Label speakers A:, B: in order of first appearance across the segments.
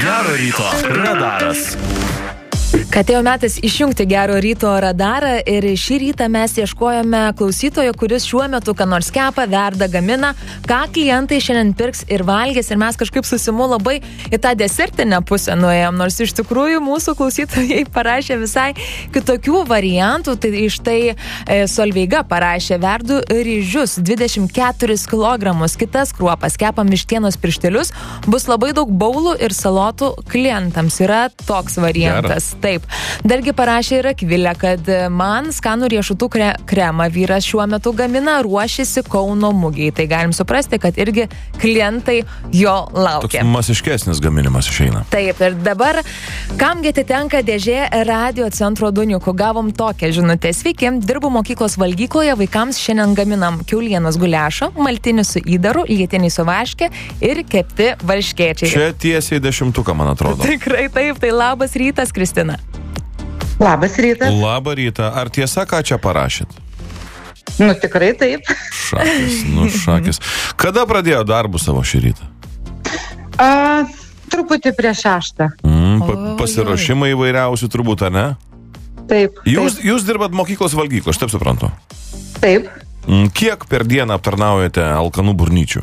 A: Gero ryto radaras.
B: Kad atėjo metas išjungti Gero ryto radarą ir šį rytą mes ieškojame klausytojo, kuris šiuo metu ką nors kepa, verda, gamina, ką klientai šiandien pirks ir valgys, ir mes kažkaip susimu labai į tą desertinę pusę nuėjom, nors iš tikrųjų mūsų klausytojai parašė visai kitokių variantų. Tai štai Solveiga parašė: verdu ryžius 24 kg, kitas kruopas, kepam vištienos pirštelius, bus labai daug baulų ir salotų klientams. Yra toks variantas. Taip. Dargi parašė ir Akvilė, kad man skanų riešutų kremą vyras šiuo metu gamina, ruošiasi Kauno mugei. Tai galim suprasti, kad irgi klientai jo laukia.
C: Toks masiškesnis gaminimas išeina.
B: Taip, ir dabar kamgi atitenka dėžė Radio Centro Doniukų. Gavom tokią žinutę: sveiki, dirbu mokyklos valgykloje, vaikams šiandien gaminam kiaulienos guliašą, maltinį su įdaru, lietinį su vaške ir kepti varškėčiai.
C: Čia tiesiai 10, man atrodo.
B: Tikrai taip, tai labas rytas, Kristina.
D: Labas rytas.
C: Labą rytą. Ar tiesa, ką čia parašėt?
D: Nu, tikrai taip.
C: Šakis. Kada pradėjo darbus savo šį rytą?
D: Truputį prieš 6.
C: Pasiruošimai įvairiausių turbūt, ar ne?
D: Taip.
C: Jūs dirbat mokyklos valgyklą, aš taip suprantu.
D: Taip.
C: Kiek per dieną aptarnaujate alkanų burnyčių?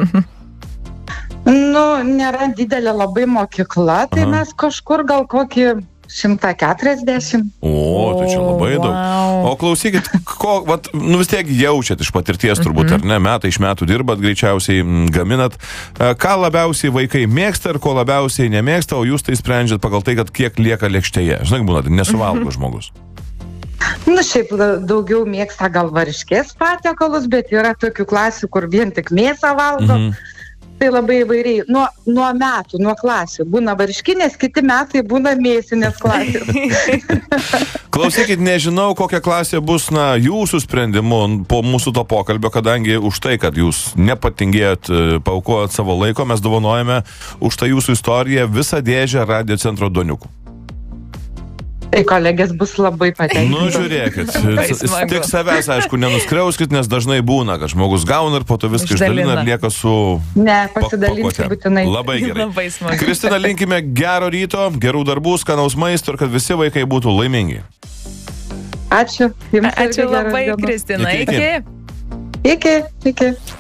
D: Nu, nėra didelė labai mokykla, tai mes kažkur gal kokį 140.
C: Tai čia labai daug. O klausykit, vis tiek jaučiat iš patirties turbūt, ar ne? Metai iš metų dirbat, greičiausiai gaminat. Ką labiausiai vaikai mėgsta ir ko labiausiai nemėgsta, o jūs tai sprendžiat pagal tai, kad kiek lieka lėkštėje. Žinai, būna, nesuvalgo žmogus.
D: Nu, šiaip daugiau mėgsta gal varškės patiekalus, bet yra tokių klasių, kur vien tik mėsą valgo. Tai labai įvairiai. Nuo metų, nuo klasių. Būna varškinės, kiti metai būna mėsinės klasės.
C: Klausykit, nežinau, kokia klasė bus jūsų sprendimu po mūsų to pokalbio, kadangi už tai, kad jūs nepatingėjot, paaukojot savo laiko, mes dovanojame už tą jūsų istoriją visą dėžę Radio Centro Doniukų.
D: Tai kolegės bus labai patenkintos.
C: Nu, žiūrėkit, tik savęs, aišku, nenuskriauskit, nes dažnai būna, kad žmogus gauna ir po to viską išdalina ir lieka su...
D: Ne, pasidalinti būtinai.
C: Labai gerai. Kristina, linkime gero ryto, gerų darbų, skanaus maisto ir kad visi vaikai būtų laimingi.
D: Ačiū.
B: Ačiū labai, Kristina. Iki.
D: Iki.